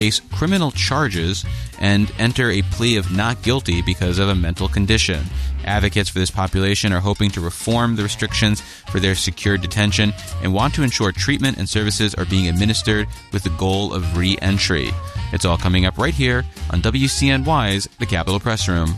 face criminal charges and enter a plea of not guilty because of a mental condition. Advocates for this population are hoping to reform the restrictions for their secure detention and want to ensure treatment and services are being administered with the goal of re-entry. It's all coming up right here on WCNY's The Capitol Press Room.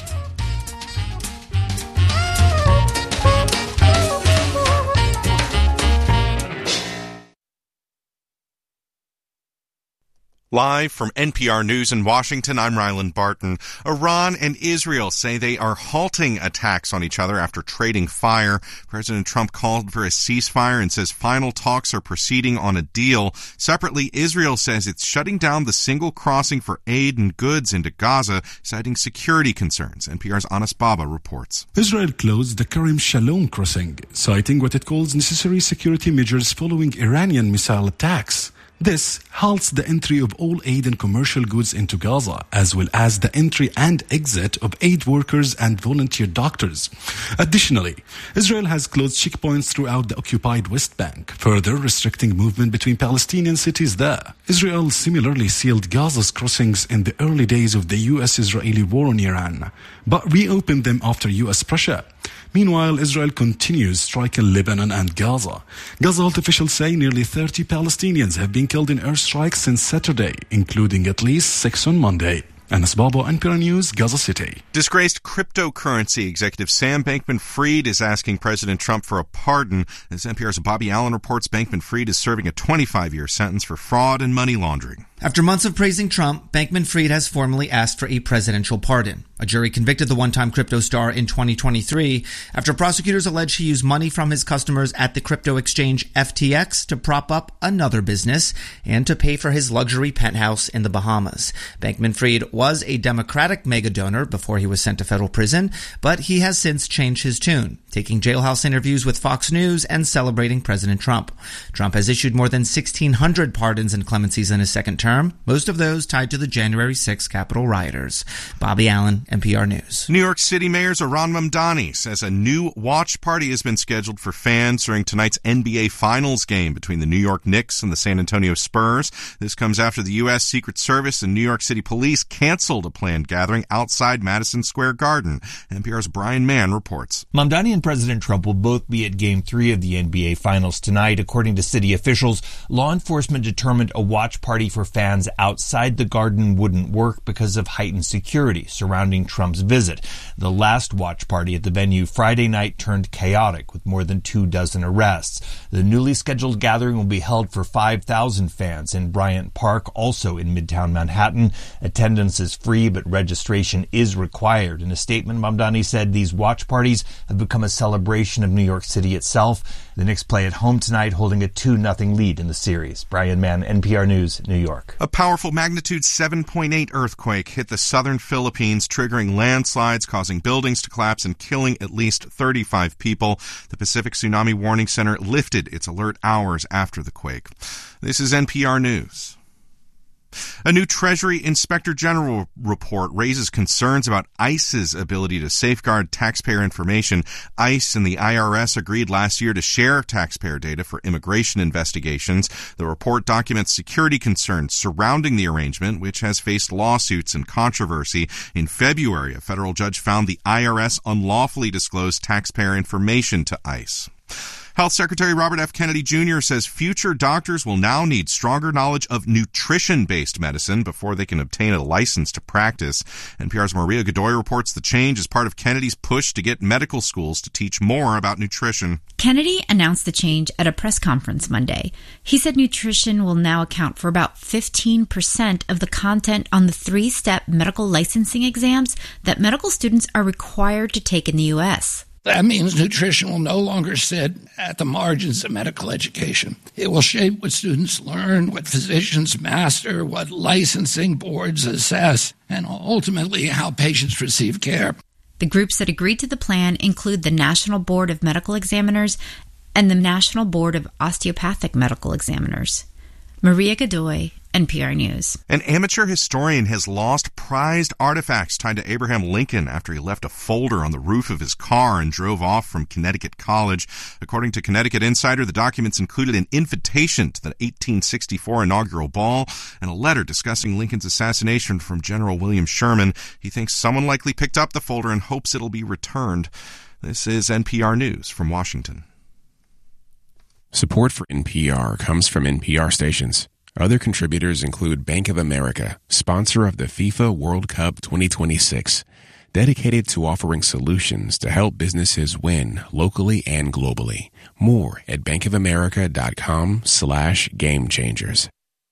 Live from NPR News in Washington, I'm Ryland Barton. Iran and Israel say they are halting attacks on each other after trading fire. President Trump called for a ceasefire and says final talks are proceeding on a deal. Separately, Israel says it's shutting down the single crossing for aid and goods into Gaza, citing security concerns. NPR's Anas Baba reports. Israel closed the Kerem Shalom crossing, citing what it calls necessary security measures following Iranian missile attacks. This halts the entry of all aid and commercial goods into Gaza, as well as the entry and exit of aid workers and volunteer doctors. Additionally, Israel has closed checkpoints throughout the occupied West Bank, further restricting movement between Palestinian cities there. Israel similarly sealed Gaza's crossings in the early days of the U.S.-Israeli war on Iran, but reopened them after U.S. pressure. Meanwhile, Israel continues striking Lebanon and Gaza. Gaza health officials say nearly 30 Palestinians have been killed in airstrikes since Saturday, including at least 6 on Monday. Anas Baba, NPR News, Gaza City. Disgraced cryptocurrency executive Sam Bankman-Fried is asking President Trump for a pardon. As NPR's Bobby Allen reports, Bankman-Fried is serving a 25-year sentence for fraud and money laundering. After months of praising Trump, Bankman-Fried has formally asked for a presidential pardon. A jury convicted the one-time crypto star in 2023 after prosecutors allege he used money from his customers at the crypto exchange FTX to prop up another business and to pay for his luxury penthouse in the Bahamas. Bankman-Fried was a Democratic mega donor before he was sent to federal prison, but he has since changed his tune, taking jailhouse interviews with Fox News and celebrating President Trump. Trump has issued more than 1,600 pardons and clemencies in his second term, most of those tied to the January 6 Capitol rioters. Bobby Allen, NPR News. New York City Mayor Zohran Mamdani says a new watch party has been scheduled for fans during tonight's NBA Finals game between the New York Knicks and the San Antonio Spurs. This comes after the U.S. Secret Service and New York City Police canceled a planned gathering outside Madison Square Garden. NPR's Brian Mann reports. Mamdani and President Trump will both be at Game 3 of the NBA Finals tonight. According to city officials, law enforcement determined a watch party for fans outside the Garden wouldn't work because of heightened security surrounding Trump's visit. The last watch party at the venue Friday night turned chaotic with more than 24 arrests. The newly scheduled gathering will be held for 5,000 fans in Bryant Park, also in Midtown Manhattan. Attendance is free, but registration is required. In a statement, Mamdani said these watch parties have become a celebration of New York City itself. The Knicks play at home tonight, holding a 2-0 lead in the series. Brian Mann, NPR News, New York. A powerful magnitude 7.8 earthquake hit the southern Philippines, triggering landslides, causing buildings to collapse and killing at least 35 people. The Pacific Tsunami Warning Center lifted its alert hours after the quake. This is NPR News. A new Treasury Inspector General report raises concerns about ICE's ability to safeguard taxpayer information. ICE and the IRS agreed last year to share taxpayer data for immigration investigations. The report documents security concerns surrounding the arrangement, which has faced lawsuits and controversy. In February, a federal judge found the IRS unlawfully disclosed taxpayer information to ICE. Health Secretary Robert F. Kennedy Jr. says future doctors will now need stronger knowledge of nutrition-based medicine before they can obtain a license to practice. NPR's Maria Godoy reports the change is part of Kennedy's push to get medical schools to teach more about nutrition. Kennedy announced the change at a press conference Monday. He said nutrition will now account for about 15% of the content on the 3-step medical licensing exams that medical students are required to take in the U.S. That means nutrition will no longer sit at the margins of medical education. It will shape what students learn, what physicians master, what licensing boards assess, and ultimately how patients receive care. The groups that agreed to the plan include the National Board of Medical Examiners and the National Board of Osteopathic Medical Examiners. Maria Godoy, NPR News. An amateur historian has lost prized artifacts tied to Abraham Lincoln after he left a folder on the roof of his car and drove off from Connecticut College. According to Connecticut Insider, the documents included an invitation to the 1864 inaugural ball and a letter discussing Lincoln's assassination from General William Sherman. He thinks someone likely picked up the folder and hopes it'll be returned. This is NPR News from Washington. Support for NPR comes from NPR stations. Other contributors include Bank of America, sponsor of the FIFA World Cup 2026, dedicated to offering solutions to help businesses win locally and globally. More at bankofamerica.com/gamechangers.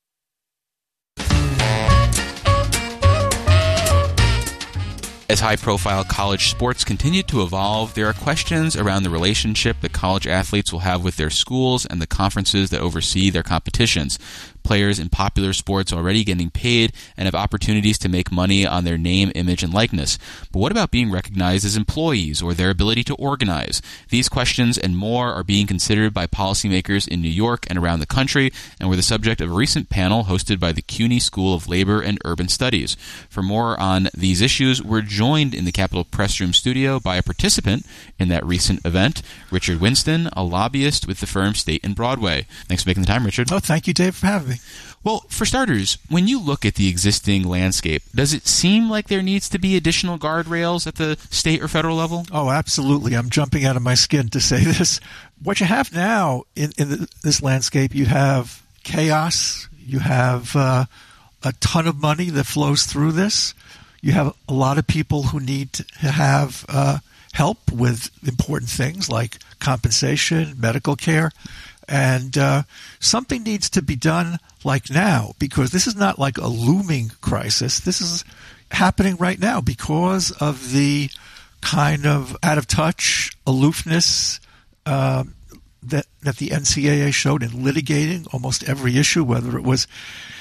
As high-profile college sports continue to evolve, there are questions around the relationship that college athletes will have with their schools and the conferences that oversee their competitions. Players in popular sports are already getting paid and have opportunities to make money on their name, image, and likeness. But what about being recognized as employees or their ability to organize? These questions and more are being considered by policymakers in New York and around the country and were the subject of a recent panel hosted by the CUNY School of Labor and Urban Studies. For more on these issues, we're joined in the Capitol Press Room studio by a participant in that recent event, Richard Winston, a lobbyist with the firm State and Broadway. Thanks for making the time, Richard. Oh, thank you, Dave, for having me. Well, for starters, when you look at the existing landscape, does it seem like there needs to be additional guardrails at the state or federal level? Oh, absolutely. I'm jumping out of my skin to say this. What you have now in this landscape, you have chaos. You have a ton of money that flows through this. You have a lot of people who need to have help with important things like compensation, medical care. And something needs to be done like now, because this is not like a looming crisis. This is happening right now because of the kind of out-of-touch aloofness that the NCAA showed in litigating almost every issue, whether it was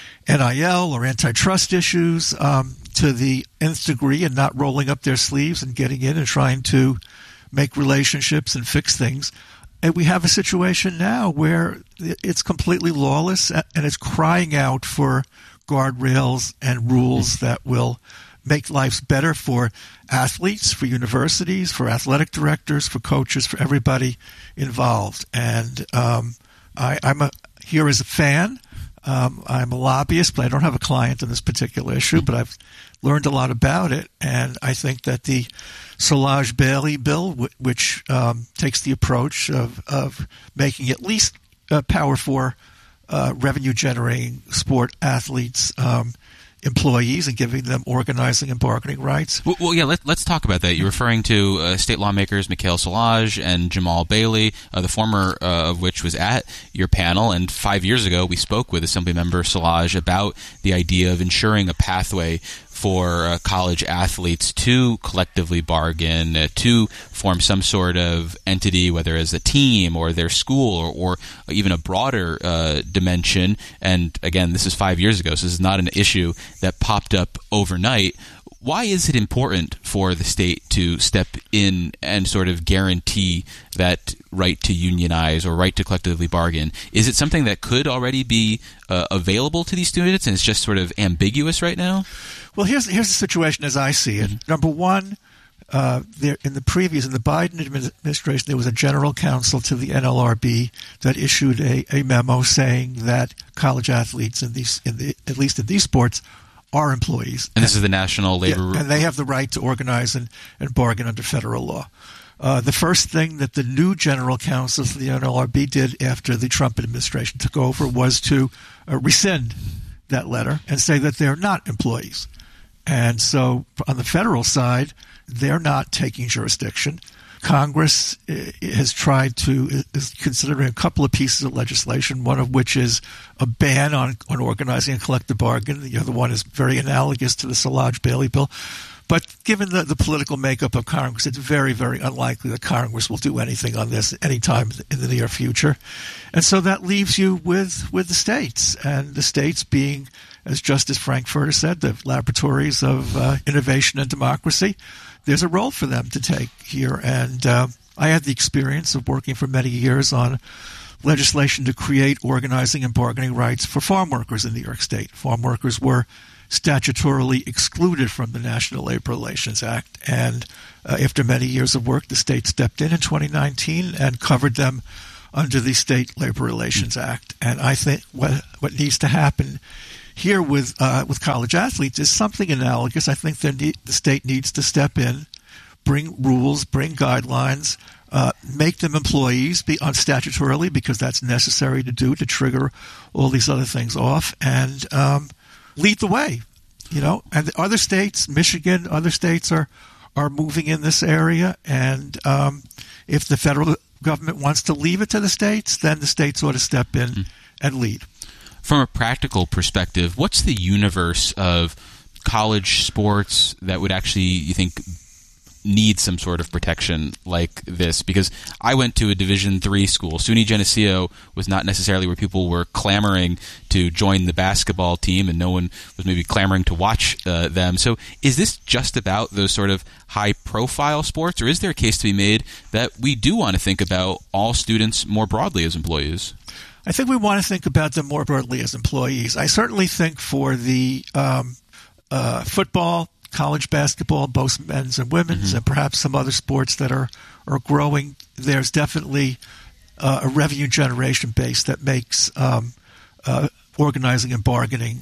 NIL or antitrust issues, to the nth degree, and not rolling up their sleeves and getting in and trying to make relationships and fix things. And we have a situation now where it's completely lawless and it's crying out for guardrails and rules that will make lives better for athletes, for universities, for athletic directors, for coaches, for everybody involved. And I'm here as a fan. I'm a lobbyist, but I don't have a client in this particular issue, but I've learned a lot about it. And I think that the Szilagyi-Bailey bill, which takes the approach of making at least Power 4 revenue-generating sport athletes employees and giving them organizing and bargaining rights. Well, yeah, let's talk about that. You're referring to state lawmakers Mikhail Szilagyi and Jamal Bailey, the former of which was at your panel. And 5 years ago, we spoke with Assemblymember Szilagyi about the idea of ensuring a pathway for college athletes to collectively bargain, to form some sort of entity, whether as a team or their school or even a broader dimension. And again, this is 5 years ago, so this is not an issue that popped up overnight. Why is it important for the state to step in and sort of guarantee that right to unionize or right to collectively bargain? Is it something that could already be available to these students and it's just sort of ambiguous right now? Well, here's the situation as I see it. Mm-hmm. Number one, in the Biden administration, there was a general counsel to the NLRB that issued a memo saying that college athletes at least in these sports are employees. And this is the National Labor... Yeah, and they have the right to organize and bargain under federal law. The first thing that the new general counsel to the NLRB did after the Trump administration took over was to rescind that letter and say that they're not employees. And so on the federal side, they're not taking jurisdiction. Congress is considering a couple of pieces of legislation, one of which is a ban on organizing a collective bargain. The other one is very analogous to the Szilagyi-Bailey bill. But given the political makeup of Congress, it's very, very unlikely that Congress will do anything on this anytime in the near future. And so that leaves you with the states, and the states being, as Justice Frankfurter said, the laboratories of innovation and democracy. There's a role for them to take here. And I had the experience of working for many years on legislation to create organizing and bargaining rights for farm workers in New York State. Farm workers were statutorily excluded from the National Labor Relations Act, and after many years of work, the state stepped in 2019 and covered them under the State Labor Relations Act. And I think what needs to happen here with college athletes is something analogous. I think the state needs to step in, bring rules, bring guidelines, make them employees on statutorily, because that's necessary to do to trigger all these other things off, and lead the way. And other states, Michigan, other states are moving in this area, and if the federal government wants to leave it to the states, then the states ought to step in and lead. From a practical perspective, what's the universe of college sports that would actually, you think, need some sort of protection like this? Because I went to a Division III school. SUNY Geneseo was not necessarily where people were clamoring to join the basketball team, and no one was maybe clamoring to watch them. So is this just about those sort of high-profile sports, or is there a case to be made that we do want to think about all students more broadly as employees? I think we want to think about them more broadly as employees. I certainly think for the football, college basketball, both men's and women's, and perhaps some other sports that are growing, there's definitely a revenue generation base that makes organizing and bargaining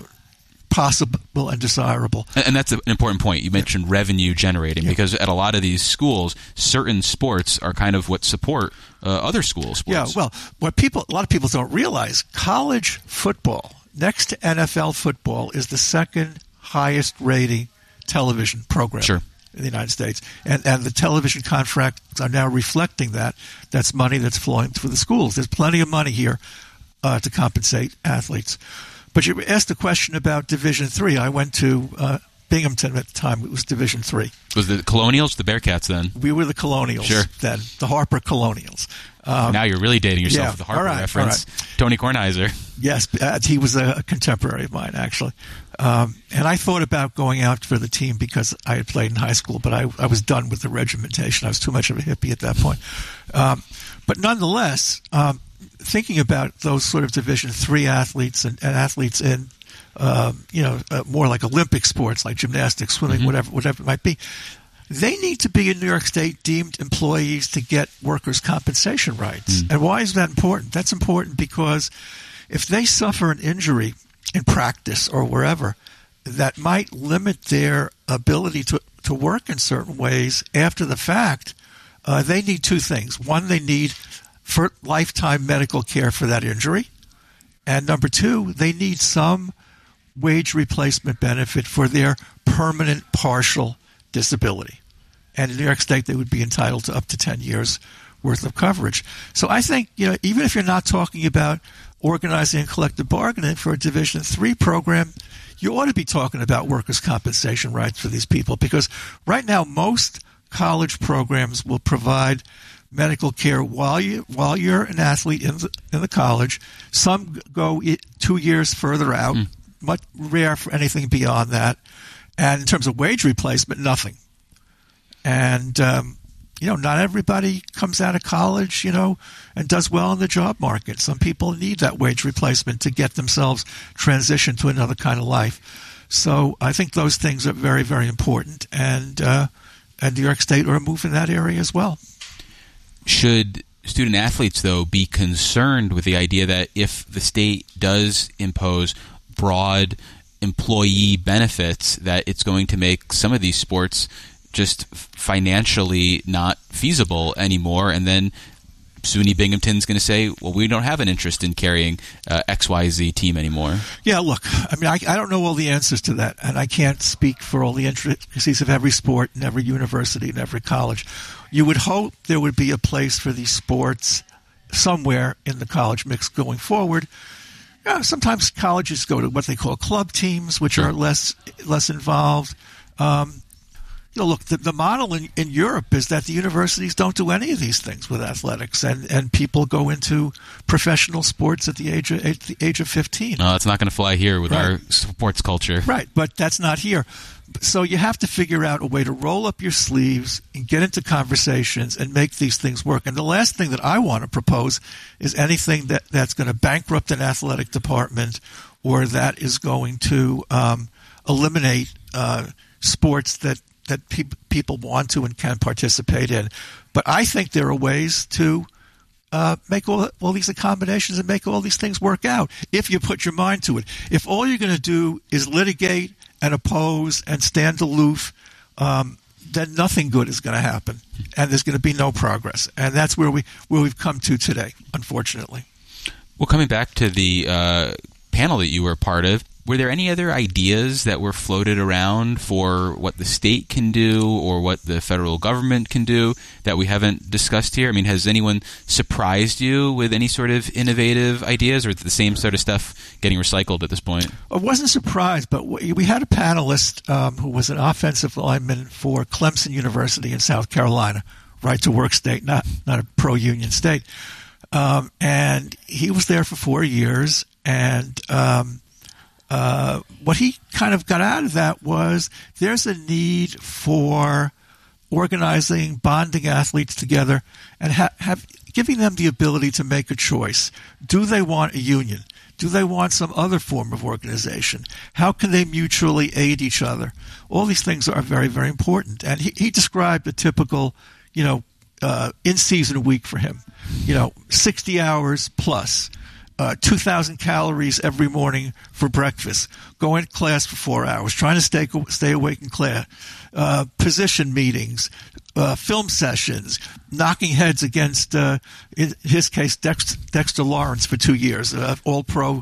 possible and desirable. And that's an important point. You mentioned revenue generating, because at a lot of these schools, certain sports are kind of what support other school sports. Yeah, well, a lot of people don't realize, college football, next to NFL football, is the second highest rating television program in the United States. And the television contracts are now reflecting that. That's money that's flowing through the schools. There's plenty of money here to compensate athletes. But you asked a question about Division III. I went to Binghamton at the time. It was Division III. Was the Colonials the Bearcats then? We were the Colonials then, the Harper Colonials. Now you're really dating yourself with the Harper reference. Tony Kornheiser. Yes, he was a contemporary of mine, actually. And I thought about going out for the team because I had played in high school, but I was done with the regimentation. I was too much of a hippie at that point. But nonetheless, thinking about those sort of Division III athletes and athletes in more like Olympic sports like gymnastics, swimming, whatever it might be, they need to be in New York State deemed employees to get workers' compensation rights. And why is that important? That's important because if they suffer an injury in practice or wherever that might limit their ability to work in certain ways after the fact, they need two things. One, they need for lifetime medical care for that injury. And number two, they need some wage replacement benefit for their permanent partial disability. And in New York State, they would be entitled to up to 10 years worth of coverage. So I think, even if you're not talking about organizing and collective bargaining for a Division III program, you ought to be talking about workers' compensation rights for these people, because right now most college programs will provide medical care while you're an athlete in the college. Some go 2 years further out, much rare for anything beyond that. And in terms of wage replacement, nothing. And not everybody comes out of college, and does well in the job market. Some people need that wage replacement to get themselves transitioned to another kind of life. So I think those things are very, very important. And New York State ought to move in that area as well. Should student athletes, though, be concerned with the idea that if the state does impose broad employee benefits, that it's going to make some of these sports just financially not feasible anymore, and then SUNY Binghamton's going to say, well, we don't have an interest in carrying XYZ team anymore? Yeah, look, I mean, I don't know all the answers to that, and I can't speak for all the intricacies of every sport and every university and every college. You would hope there would be a place for these sports somewhere in the college mix going forward. Sometimes colleges go to what they call club teams, which are less involved. look, the model in Europe is that the universities don't do any of these things with athletics, and people go into professional sports at the age of 15. No, that's not going to fly here with Right. our sports culture. Right, but that's not here. So you have to figure out a way to roll up your sleeves and get into conversations and make these things work. And the last thing that I want to propose is anything that's going to bankrupt an athletic department or that is going to eliminate sports that people want to and can participate in. But I think there are ways to make all these accommodations and make all these things work out if you put your mind to it. If all you're going to do is litigate and oppose and stand aloof, then nothing good is going to happen, and there's going to be no progress. And that's where we've come to today, unfortunately. Well, coming back to the panel that you were a part of, were there any other ideas that were floated around for what the state can do or what the federal government can do that we haven't discussed here? I mean, has anyone surprised you with any sort of innovative ideas, or is it the same sort of stuff getting recycled at this point? I wasn't surprised, but we had a panelist who was an offensive lineman for Clemson University in South Carolina, right-to-work state, not a pro-union state. And he was there for 4 years, and what he kind of got out of that was there's a need for organizing, bonding athletes together, and giving them the ability to make a choice. Do they want a union? Do they want some other form of organization? How can they mutually aid each other? All these things are very, very important. And he described a typical, in-season week for him. 60 hours plus. 2,000 calories every morning for breakfast, going to class for 4 hours, trying to stay awake in class, position meetings, film sessions, knocking heads against, in his case, Dexter Lawrence for 2 years, all-pro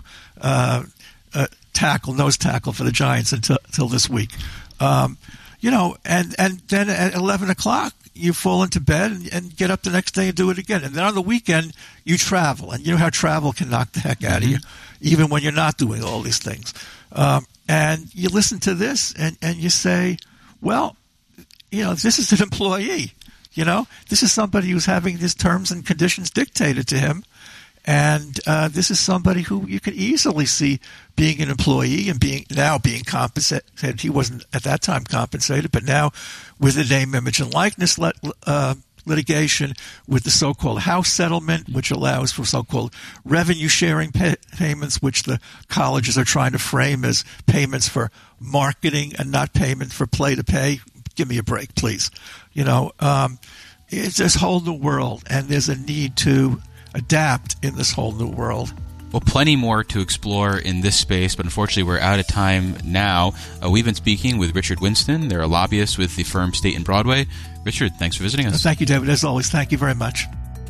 nose tackle for the Giants until this week. And then at 11 o'clock, you fall into bed and get up the next day and do it again. And then on the weekend, you travel. And you know how travel can knock the heck out of you, even when you're not doing all these things. And you listen to this and you say, well, this is an employee. This is somebody who's having his terms and conditions dictated to him. And this is somebody who you can easily see being an employee and being compensated. He wasn't at that time compensated, but now with the name, image, and likeness litigation, with the so-called house settlement, which allows for so-called revenue-sharing payments, which the colleges are trying to frame as payments for marketing and not payment for play-to-pay. Give me a break, please. It's this whole new world, and there's a need to adapt in this whole new world. Well, plenty more to explore in this space, but unfortunately we're out of time now. We've been speaking with Richard Winston. They're a lobbyist with the firm State and Broadway. Richard, thanks for visiting us. Thank you, David. As always, thank you very much.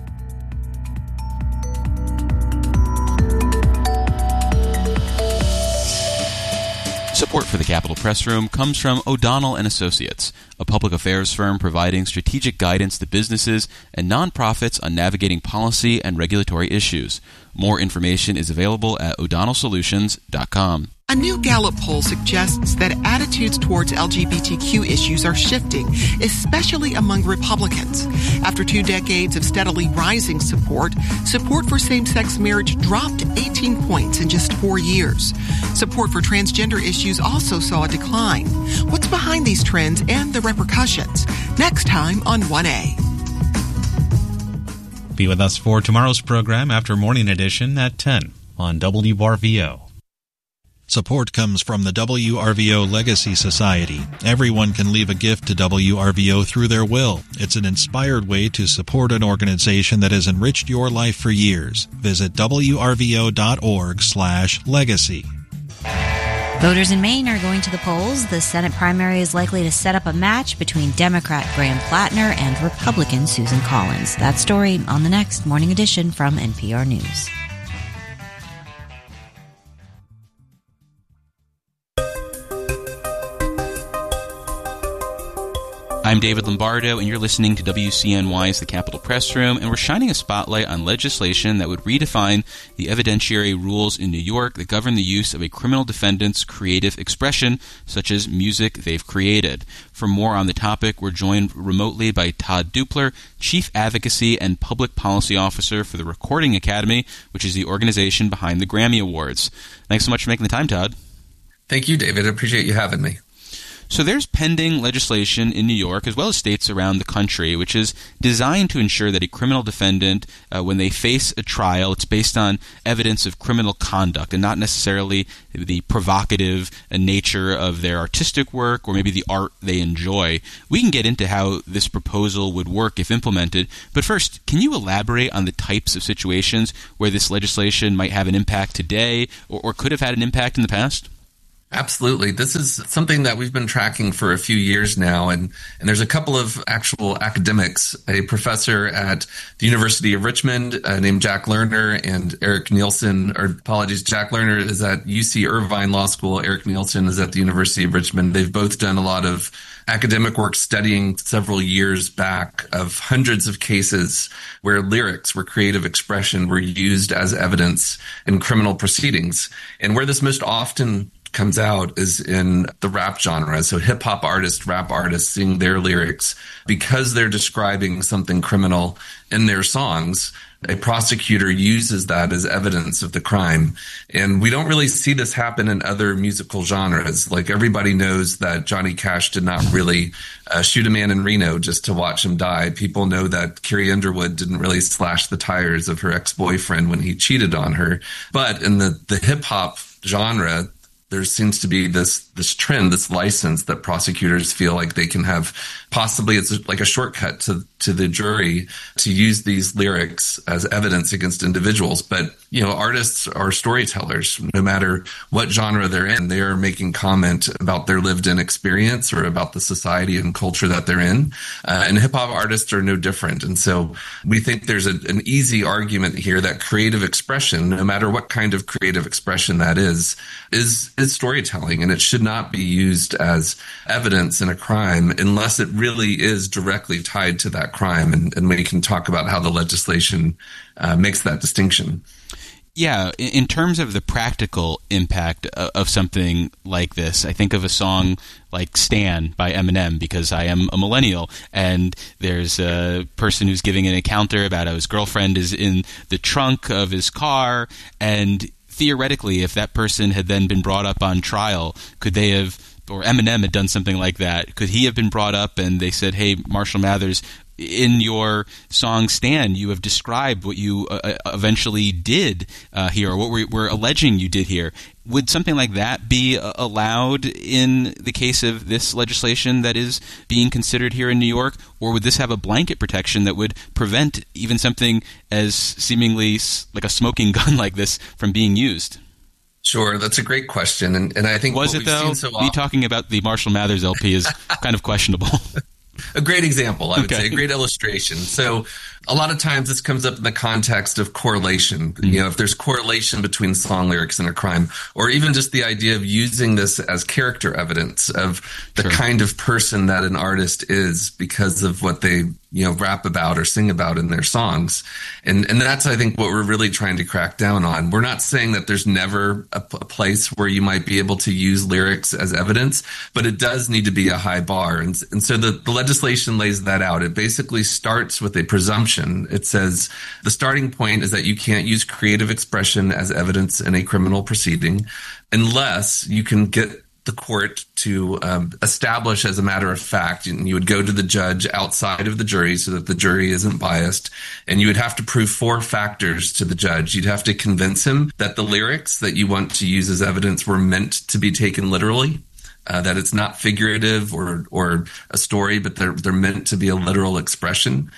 Support for the Capitol Press Room comes from O'Donnell & Associates, a public affairs firm providing strategic guidance to businesses and nonprofits on navigating policy and regulatory issues. More information is available at o'donnellsolutions.com. A new Gallup poll suggests that attitudes towards LGBTQ issues are shifting, especially among Republicans. After 2 decades of steadily rising support for same-sex marriage dropped 18 points in just 4 years. Support for transgender issues also saw a decline. What's behind these trends and the repercussions? Next time on 1A. Be with us for tomorrow's program after Morning Edition at 10 on WRVO. Support comes from the WRVO Legacy Society. Everyone can leave a gift to WRVO through their will. It's an inspired way to support an organization that has enriched your life for years. Visit wrvo.org/legacy. Voters in Maine are going to the polls. The Senate primary is likely to set up a match between Democrat Graham Plattner and Republican Susan Collins. That story on the next Morning Edition from NPR News. I'm David Lombardo, and you're listening to WCNY's The Capitol Press Room, and we're shining a spotlight on legislation that would redefine the evidentiary rules in New York that govern the use of a criminal defendant's creative expression, such as music they've created. For more on the topic, we're joined remotely by Todd Dupler, Chief Advocacy and Public Policy Officer for the Recording Academy, which is the organization behind the Grammy Awards. Thanks so much for making the time, Todd. Thank you, David. I appreciate you having me. So there's pending legislation in New York, as well as states around the country, which is designed to ensure that a criminal defendant, when they face a trial, it's based on evidence of criminal conduct and not necessarily the provocative nature of their artistic work or maybe the art they enjoy. We can get into how this proposal would work if implemented, but first, can you elaborate on the types of situations where this legislation might have an impact today or could have had an impact in the past? Absolutely. This is something that we've been tracking for a few years now, and there's a couple of actual academics, a professor at the University of Richmond named Jack Lerner and Eric Nielsen, Jack Lerner is at UC Irvine Law School, Eric Nielsen is at the University of Richmond. They've both done a lot of academic work studying several years back of hundreds of cases where lyrics, where creative expression were used as evidence in criminal proceedings. And where this most often comes out is in the rap genre. So hip-hop artists, rap artists sing their lyrics because they're describing something criminal in their songs. A prosecutor uses that as evidence of the crime. And we don't really see this happen in other musical genres. Like, everybody knows that Johnny Cash did not really shoot a man in Reno just to watch him die. People know that Carrie Underwood didn't really slash the tires of her ex-boyfriend when he cheated on her. But in the hip-hop genre, there seems to be this trend, this license that prosecutors feel like they can have. Possibly it's like a shortcut to the jury to use these lyrics as evidence against individuals. But, artists are storytellers. No matter what genre they're in, they are making comment about their lived-in experience or about the society and culture that they're in. And hip-hop artists are no different. And so we think there's an easy argument here that creative expression, no matter what kind of creative expression that is storytelling, and it should not be used as evidence in a crime unless it really is directly tied to that crime. And we can talk about how the legislation makes that distinction. Yeah, in terms of the practical impact of something like this, I think of a song like Stan by Eminem, because I am a millennial, and there's a person who's giving an encounter about how his girlfriend is in the trunk of his car, and theoretically, if that person had then been brought up on trial, could they have, or Eminem had done something like that, could he have been brought up and they said, hey, Marshall Mathers, in your song Stan, you have described what you eventually did here, or what we're alleging you did here. Would something like that be allowed in the case of this legislation that is being considered here in New York? Or would this have a blanket protection that would prevent even something as seemingly like a smoking gun like this from being used? Sure, that's a great question. And I think was it, though? Me talking about the Marshall Mathers LP is kind of questionable. A great example, I would say, a great illustration. So a lot of times this comes up in the context of correlation. If there's correlation between song lyrics and a crime, or even just the idea of using this as character evidence of the kind of person that an artist is because of what they rap about or sing about in their songs. And that's, I think, what we're really trying to crack down on. We're not saying that there's never a place where you might be able to use lyrics as evidence, but it does need to be a high bar. And so the legislation lays that out. It basically starts with a presumption. It says the starting point is that you can't use creative expression as evidence in a criminal proceeding unless you can get the court to establish as a matter of fact, and you would go to the judge outside of the jury so that the jury isn't biased, and you would have to prove 4 factors to the judge. You'd have to convince him that the lyrics that you want to use as evidence were meant to be taken literally, that it's not figurative or a story, but they're meant to be a literal expression.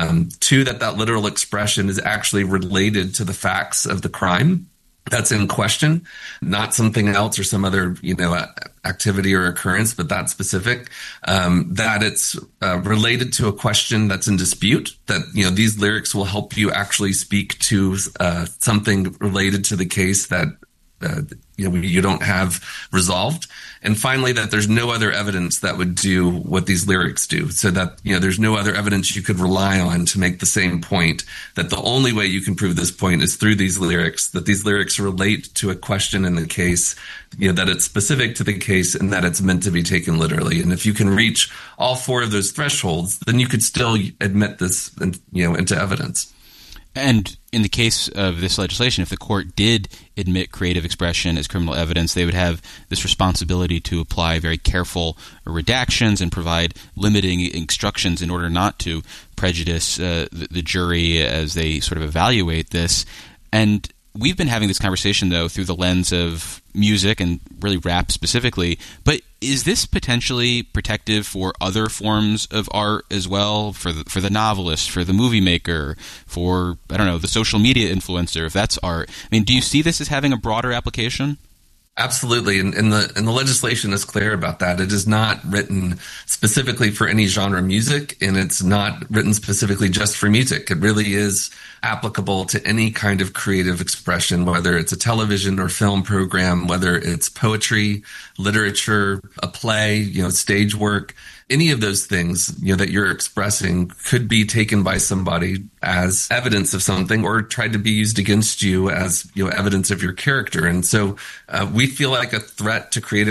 2, that literal expression is actually related to the facts of the crime that's in question, not something else or some other, activity or occurrence, but that specific, that it's related to a question that's in dispute, that, these lyrics will help you actually speak to something related to the case that you don't have resolved. And finally, that there's no other evidence that would do what these lyrics do, so that, there's no other evidence you could rely on to make the same point, that the only way you can prove this point is through these lyrics, that these lyrics relate to a question in the case, that it's specific to the case, and that it's meant to be taken literally. And if you can reach all four of those thresholds, then you could still admit this, into evidence. And in the case of this legislation, if the court did admit creative expression as criminal evidence, they would have this responsibility to apply very careful redactions and provide limiting instructions in order not to prejudice the jury as they sort of evaluate this. And we've been having this conversation, though, through the lens of music and really rap specifically. But is this potentially protective for other forms of art as well, for the novelist, for the movie maker, for, the social media influencer, if that's art? I mean, do you see this as having a broader application? Absolutely, and the legislation is clear about that. It is not written specifically for any genre of music, and it's not written specifically just for music. It really is applicable to any kind of creative expression, whether it's a television or film program, whether it's poetry, literature, a play, stage work. Any of those things, that you're expressing could be taken by somebody as evidence of something, or tried to be used against you as, evidence of your character. And so we feel like a threat to creative